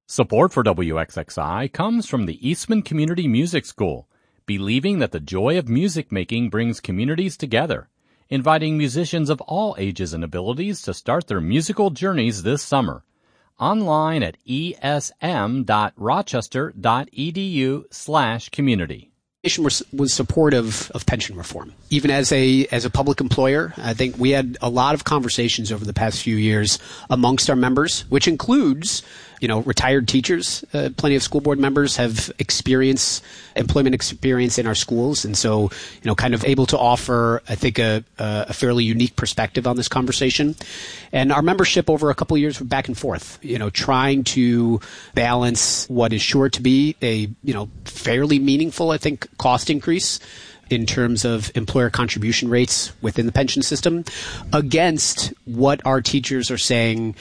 Support for WXXI comes from the Eastman Community Music School, believing that the joy of music making brings communities together, inviting musicians of all ages and abilities to start their musical journeys this summer. Online at esm.rochester.edu/community. Was supportive of pension reform. Even as a public employer, I think we had a lot of conversations over the past few years amongst our members, which includes, retired teachers. Plenty of school board members have employment experience in our schools. And so, kind of able to offer, I think, a fairly unique perspective on this conversation. And our membership over a couple of years were back and forth, trying to balance what is sure to be a, fairly meaningful, I think, cost increase in terms of employer contribution rates within the pension system against what our teachers are saying.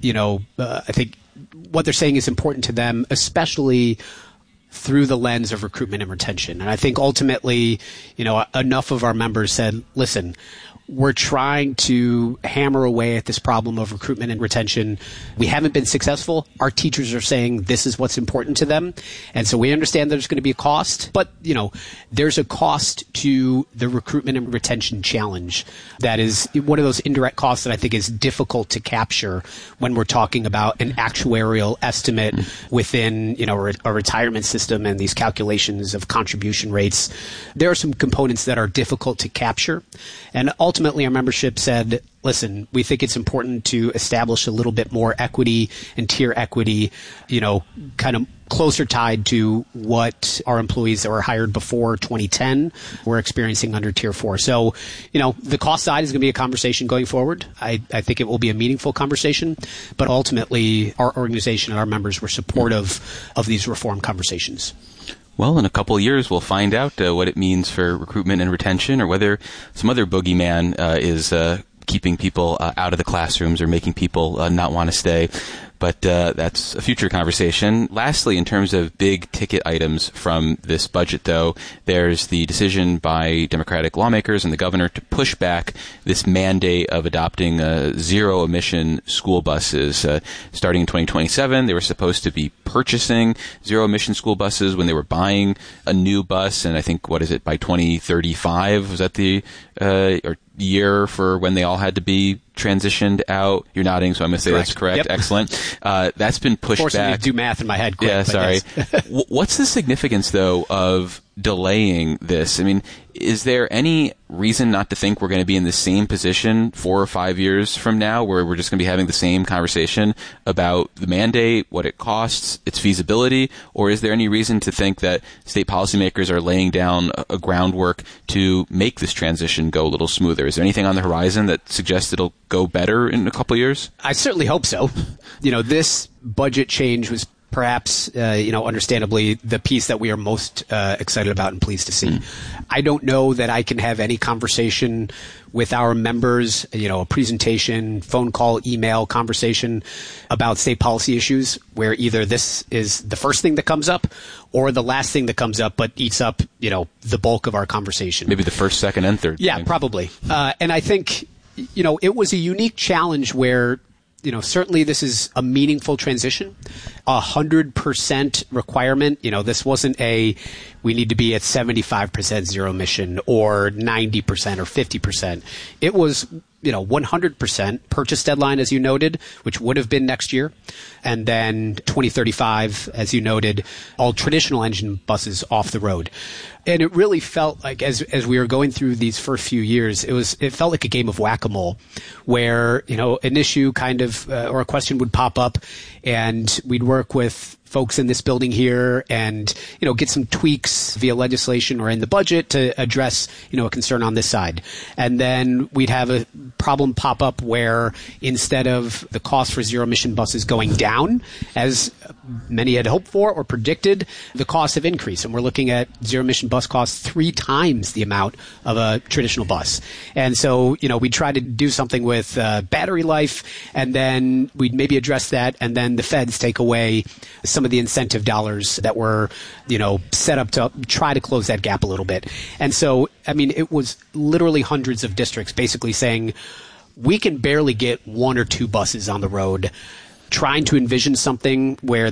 I think what they're saying is important to them, especially through the lens of recruitment and retention. And I think ultimately, enough of our members said, listen, we're trying to hammer away at this problem of recruitment and retention. We haven't been successful. Our teachers are saying this is what's important to them. And so we understand there's going to be a cost, but, there's a cost to the recruitment and retention challenge. That is one of those indirect costs that I think is difficult to capture when we're talking about an actuarial estimate within, a retirement system and these calculations of contribution rates. There are some components that are difficult to capture. And ultimately, our membership said, listen, we think it's important to establish a little bit more equity and tier equity, kind of closer tied to what our employees that were hired before 2010 were experiencing under Tier 4. So, the cost side is going to be a conversation going forward. I think it will be a meaningful conversation, but ultimately our organization and our members were supportive of these reform conversations. Well, in a couple of years, we'll find out what it means for recruitment and retention, or whether some other boogeyman is keeping people out of the classrooms or making people not want to stay. But that's a future conversation. Lastly, in terms of big ticket items from this budget, though, there's the decision by Democratic lawmakers and the governor to push back this mandate of adopting zero-emission school buses. Starting in 2027, they were supposed to be purchasing zero-emission school buses when they were buying a new bus. And I think, by 2035? Was that the or year for when they all had to be transitioned out? You're nodding, so I'm going to say correct. That's correct. Yep. Excellent. That's been pushed Forcing back. me to do math in my head quick. Yeah, sorry. Yes. What's the significance, though, of delaying this? I mean, is there any reason not to think we're going to be in the same position 4 or 5 years from now, where we're just going to be having the same conversation about the mandate, what it costs, its feasibility? Or is there any reason to think that state policymakers are laying down a groundwork to make this transition go a little smoother? Is there anything on the horizon that suggests it'll go better in a couple of years? I certainly hope so. This budget change was perhaps, understandably, the piece that we are most excited about and pleased to see. I don't know that I can have any conversation with our members, a presentation, phone call, email conversation about state policy issues where either this is the first thing that comes up or the last thing that comes up but eats up, the bulk of our conversation. Maybe the first, second, and third. Yeah, probably. And I think, it was a unique challenge where certainly this is a meaningful transition, 100% requirement. This wasn't we need to be at 75% zero emission or 90% or 50%. It was, 100% purchase deadline, as you noted, which would have been next year. And then 2035, as you noted, all traditional engine buses off the road. And it really felt like as we were going through these first few years, it felt like a game of whack-a-mole where, an issue kind of, or a question would pop up and we'd work with folks in this building here and, get some tweaks via legislation or in the budget to address, a concern on this side. And then we'd have a problem pop up where instead of the cost for zero emission buses going down, as many had hoped for or predicted, the costs have increased. And we're looking at zero emission bus costs 3 times the amount of a traditional bus. And so, we try to do something with battery life, and then we'd maybe address that, and then the feds take away some of the incentive dollars that were, set up to try to close that gap a little bit. And so, it was literally hundreds of districts basically saying, we can barely get 1 or 2 buses on the road, trying to envision something where